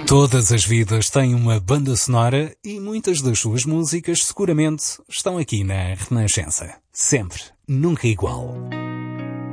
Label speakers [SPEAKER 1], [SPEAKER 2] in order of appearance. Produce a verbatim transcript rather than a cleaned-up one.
[SPEAKER 1] Todas as vidas têm uma banda sonora e muitas das suas músicas seguramente estão aqui na Renascença. Sempre, nunca igual.